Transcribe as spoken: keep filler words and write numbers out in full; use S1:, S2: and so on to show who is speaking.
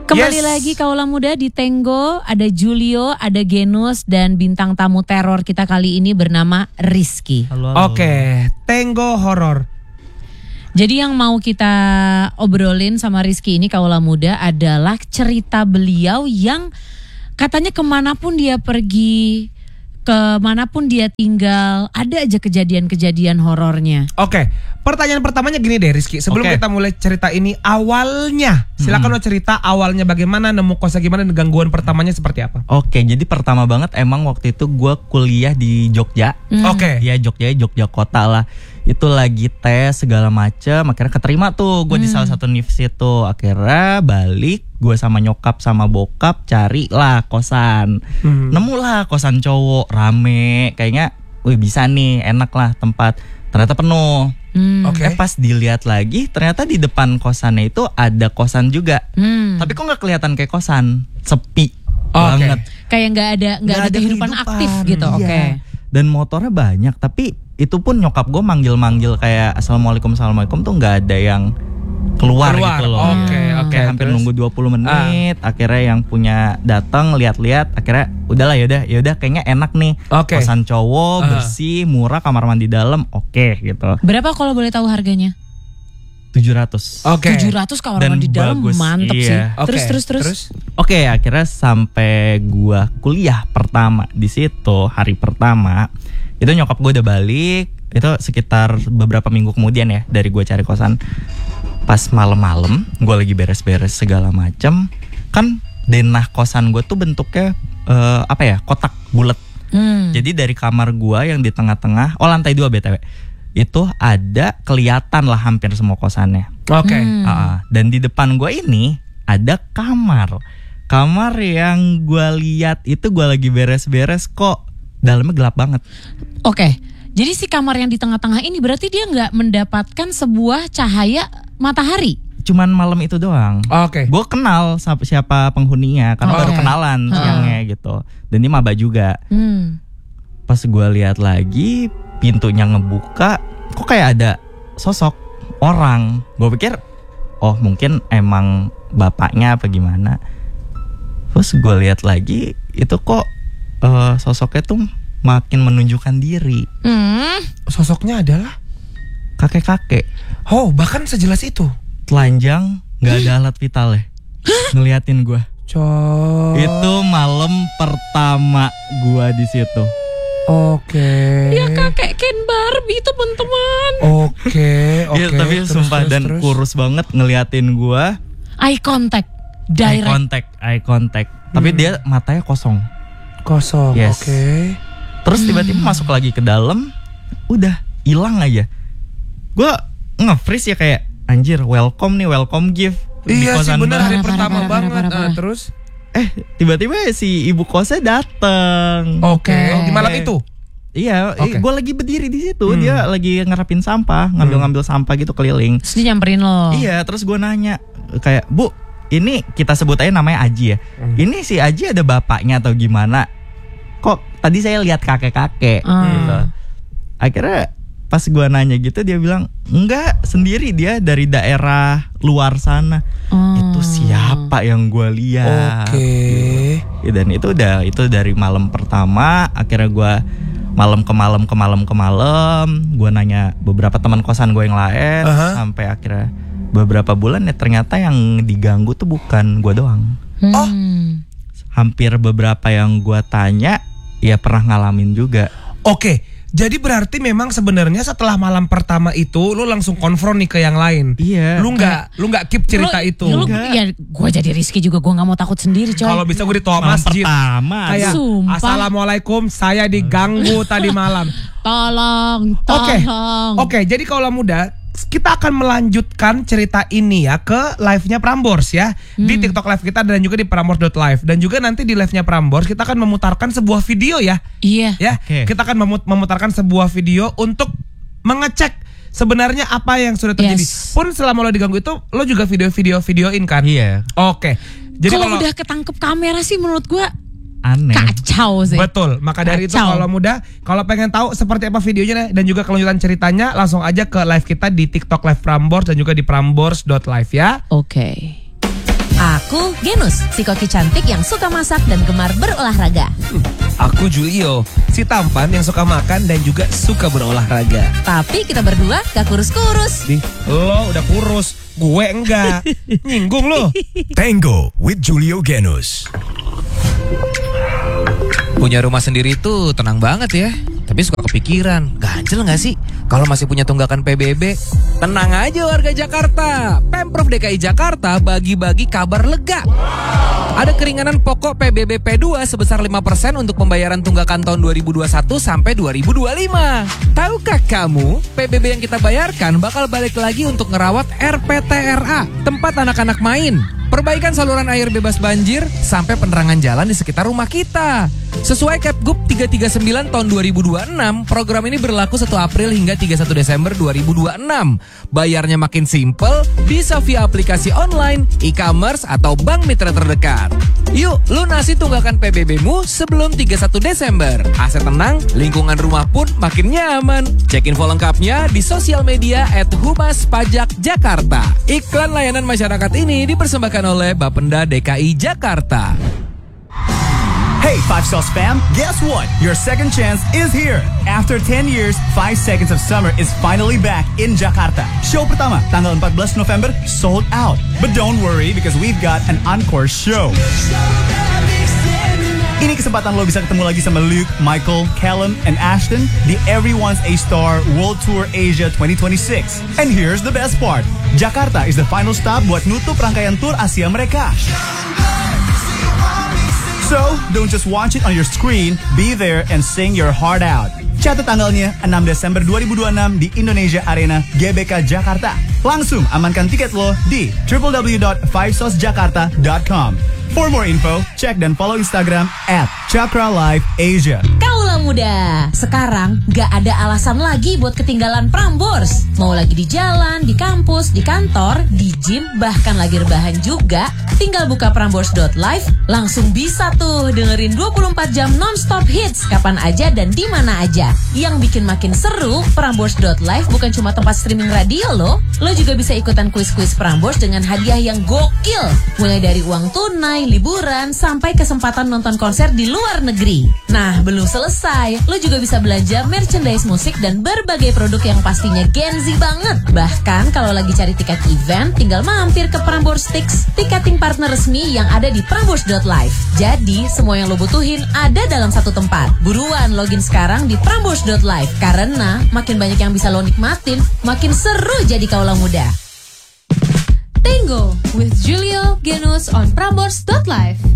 S1: Kembali
S2: Yes.
S1: lagi Kaula Muda di Tenggo, ada Julio, ada Genus, dan bintang tamu teror kita kali ini bernama Rizky.
S3: Halo, halo.
S2: Oke, Tenggo horor.
S1: Jadi yang mau kita obrolin sama Rizky ini Kaula Muda adalah cerita beliau yang katanya kemanapun dia pergi, kemanapun dia tinggal, ada aja kejadian-kejadian horornya.
S2: Oke, pertanyaan pertamanya gini deh Rizky. Sebelum
S3: Oke.
S2: kita mulai cerita ini, awalnya silakan lo cerita awalnya bagaimana, nemu kosnya gimana, dan gangguan pertamanya seperti apa.
S3: Oke, jadi pertama banget emang waktu itu gue kuliah di Jogja.
S1: Hmm.
S2: Oke.
S3: Ya Jogja, Jogja kota lah. Itu lagi tes segala macem. Akhirnya keterima tuh gue di salah satu U N I V itu. Akhirnya balik, gue sama nyokap sama bokap cari lah kosan.
S2: Hmm.
S3: Nemu lah kosan cowok rame. Kayaknya, wih bisa nih, enak lah tempat. Ternyata penuh.
S1: Hmm.
S2: Oke.
S3: Eh pas dilihat lagi, ternyata di depan kosannya itu ada kosan juga.
S1: Hmm.
S3: Tapi kok nggak kelihatan kayak kosan, sepi
S2: Oke.
S3: banget.
S1: Kayak nggak ada nggak ada, kehidupan aktif gitu.
S3: Iya.
S1: Oke.
S3: Dan motornya banyak, tapi itu pun nyokap gue manggil-manggil kayak assalamualaikum assalamualaikum tuh nggak ada yang keluar,
S2: Keluar,
S3: gitu loh.
S2: oke, oke,
S3: Kayak hampir
S2: terus?
S3: nunggu dua puluh menit. Akhirnya yang punya datang lihat-lihat, akhirnya udahlah yaudah yaudah kayaknya enak nih.
S2: Oke.
S3: Kosan cowok,
S2: Ah.
S3: bersih, murah, kamar mandi dalam, oke gitu.
S1: Berapa kalau boleh tahu harganya?
S3: tujuh ratus.
S2: Oke.
S1: tujuh ratus kamar
S3: Dan
S1: mandi dalam,
S3: bagus,
S1: mantep
S3: iya.
S1: sih.
S2: Oke,
S1: Terus terus terus.
S3: Oke, akhirnya sampai gua kuliah pertama di situ, hari pertama itu nyokap gue udah balik. Itu sekitar beberapa minggu kemudian ya dari gue cari kosan. Pas malam-malam, gue lagi beres-beres segala macem. Kan denah kosan gue tuh bentuknya eh, apa ya, kotak bulat.
S1: Hmm.
S3: Jadi dari kamar gue yang di tengah-tengah, oh lantai dua B T W, itu ada kelihatan lah hampir semua kosannya.
S2: Oke.
S1: Hmm.
S3: Ah, dan di depan gue ini ada kamar. Kamar yang gue lihat itu gue lagi beres-beres kok dalamnya gelap banget.
S1: Oke, jadi si kamar yang di tengah-tengah ini berarti dia nggak mendapatkan sebuah cahaya matahari.
S3: Cuman malam itu doang.
S2: Oke.
S3: Gue kenal siapa, siapa penghuninya karena
S1: Oke.
S3: baru kenalan
S1: Ah.
S3: siangnya gitu. Dan dia maba juga.
S1: Hmm.
S3: Pas gue lihat lagi pintunya ngebuka, kok kayak ada sosok orang. Gue pikir, oh mungkin emang bapaknya apa gimana. Terus gue lihat lagi itu kok eh, sosoknya tuh makin menunjukkan diri.
S1: Hmm.
S2: Sosoknya adalah,
S3: Kakek-kakek
S2: oh bahkan sejelas itu.
S3: telanjang, nggak ada alat vital ya, ngeliatin gue.
S2: Cok.
S3: Itu malam pertama gue di situ.
S2: Oke.
S1: Ya kakek Ken Barbie teman-teman.
S2: Oke, oke.
S3: Iya, tapi
S2: Terus,
S3: sumpah
S2: terus,
S3: dan
S2: terus.
S3: kurus banget ngeliatin gue.
S1: Eye contact,
S3: Eye
S1: direct.
S3: contact, eye contact. Tapi dia matanya kosong.
S2: Kosong.
S3: Yes.
S2: Oke.
S3: Terus tiba-tiba masuk lagi ke dalam, udah hilang aja. Gue nge-freeze ya kayak anjir, welcome nih, welcome gift. di
S2: Iya sih
S3: kosan
S2: benar, hari
S1: Parah,
S2: pertama
S1: parah,
S2: banget.
S1: parah, parah,
S2: Ah,
S1: parah.
S2: terus.
S3: Eh tiba-tiba si ibu kosnya dateng.
S2: Oke.
S1: Oke.
S2: Di malam itu.
S3: Iya,
S2: Oke.
S3: gue lagi berdiri di situ,
S2: Hmm.
S3: dia lagi ngerapin sampah, ngambil-ngambil sampah gitu keliling.
S1: Terus dia nyamperin lo.
S3: Iya, terus gue nanya kayak, Bu, ini kita sebut aja namanya Aji ya.
S2: Hmm.
S3: Ini si Aji ada bapaknya atau gimana? Kok tadi saya lihat kakek-kakek
S1: Hmm.
S3: gitu. Akhirnya pas gue nanya gitu dia bilang, enggak, sendiri, dia dari daerah luar sana.
S1: Oh.
S3: Itu siapa yang gue lihat?
S2: Oke.
S3: Ya, dan itu udah itu dari malam pertama. Akhirnya gue malam ke malam ke malam ke malam gue nanya beberapa teman kosan gue yang lain.
S2: Aha.
S3: Sampai akhirnya beberapa bulan ya ternyata yang diganggu tuh bukan gue doang.
S1: Hmm.
S2: Oh.
S3: Hampir beberapa yang gue tanya ya pernah ngalamin juga.
S2: Oke. Jadi berarti memang sebenarnya setelah malam pertama itu lu langsung konfront nih ke yang lain.
S3: Iya.
S2: Lu nggak lu nggak keep cerita
S1: Lu-
S2: itu.
S1: lu-
S3: Enggak.
S1: ya gue jadi Rizky juga, gue nggak mau takut sendiri coy.
S2: Kalau bisa gue di toa
S3: Malam
S2: masjid.
S3: pertama.
S2: Kayak
S1: Sumpah.
S2: assalamualaikum, saya diganggu tadi malam.
S1: Tolong,
S2: Oke.
S1: tolong.
S2: Oke, jadi Kaula Muda, kita akan melanjutkan cerita ini ya ke live-nya Prambors ya. Di
S1: Hmm.
S2: TikTok live kita dan juga di prambors dot live. Dan juga nanti di live-nya Prambors kita akan memutarkan sebuah video ya.
S1: Iya.
S2: Ya,
S3: Oke.
S2: kita akan memut- memutarkan sebuah video untuk mengecek sebenarnya apa yang sudah terjadi.
S1: Yes.
S2: Pun selama lo diganggu itu, lo juga video-video videoin kan?
S3: Iya.
S2: Oke. Jadi
S1: Kalau
S2: kalau
S1: udah ketangkep kamera sih menurut gue
S3: Aneh.
S1: kacau sih.
S2: betul, maka dari itu
S1: Kacau.
S2: kalau muda, kalau pengen tahu seperti apa videonya dan juga kelanjutan ceritanya, langsung aja ke live kita di TikTok Live Prambors dan juga di prambors dot live ya.
S1: Oke. Ah, Aku Genus, si koki cantik yang suka masak dan gemar berolahraga.
S2: Hmm, aku Julio, si tampan yang suka makan dan juga suka berolahraga.
S1: Tapi kita berdua gak kurus-kurus.
S2: Nih, lo udah kurus, gue enggak. Nyinggung lo.
S4: Tango with Julio Genus.
S5: Punya rumah sendiri tuh tenang banget ya. Tapi suka kepikiran, ganjel gak sih kalau masih punya tunggakan P B B? Tenang aja warga Jakarta, Pemprov D K I Jakarta bagi-bagi kabar lega. Ada keringanan pokok P B B P dua sebesar lima persen untuk pembayaran tunggakan tahun dua ribu dua puluh satu sampai dua ribu dua puluh lima. Tahukah kamu, P B B yang kita bayarkan bakal balik lagi untuk ngerawat R P T R A, tempat anak-anak main. Perbaikan saluran air bebas banjir sampai penerangan jalan di sekitar rumah kita. Sesuai Kepgub tiga tiga sembilan tahun dua ribu dua puluh enam, program ini berlaku satu April hingga tiga puluh satu Desember dua ribu dua puluh enam. Bayarnya makin simple, bisa via aplikasi online, e-commerce, atau bank mitra terdekat. Yuk, lunasi tunggakan P B B-mu sebelum tiga puluh satu Desember. Aset tenang, lingkungan rumah pun makin nyaman. Cek info lengkapnya di sosial media at Humas Pajak Jakarta. Iklan layanan masyarakat ini dipersembahkan oleh Bapenda D K I Jakarta.
S6: Hey, Five Sauce fam, guess what? Your second chance is here. After ten years, Five Seconds of Summer is finally back in Jakarta. Show pertama, tanggal empat belas November, sold out. But don't worry because we've got an encore show. Ini kesempatan lo bisa ketemu lagi sama Luke, Michael, Callum, and Ashton di Everyone's A-Star World Tour Asia twenty twenty-six. And here's the best part. Jakarta is the final stop buat nutup rangkaian tour Asia mereka. So, don't just watch it on your screen, be there and sing your heart out. Catat tanggalnya enam Desember dua ribu dua puluh enam di Indonesia Arena G B K Jakarta. Langsung amankan tiket lo di w w w dot five sauce jakarta dot com. For more info, cek dan follow Instagram at Chakra Live Asia.
S1: Kaulah muda, sekarang gak ada alasan lagi buat ketinggalan Prambors. Mau lagi di jalan, di kampus, di kantor, di gym, bahkan lagi rebahan juga, tinggal buka prambors dot live, langsung bisa tuh dengerin dua puluh empat jam non-stop hits kapan aja dan di mana aja. Yang bikin makin seru, prambors dot live bukan cuma tempat streaming radio loh. Lo juga bisa ikutan kuis-kuis Prambors dengan hadiah yang gokil. Mulai dari uang tunai, liburan, sampai kesempatan nonton konser di luar negeri. Nah, belum selesai. Lo juga bisa belanja merchandise musik dan berbagai produk yang pastinya Gen Z banget. Bahkan kalau lagi cari tiket event, tinggal mampir ke Prambors Tix, tiketing partner resmi yang ada di prambors dot live. Jadi, semua yang lo butuhin ada dalam satu tempat. Buruan login sekarang di prambors dot live, karena makin banyak yang bisa lo nikmatin, makin seru jadi kaulah muda.
S7: Tango with Julio Genus on prambors dot live.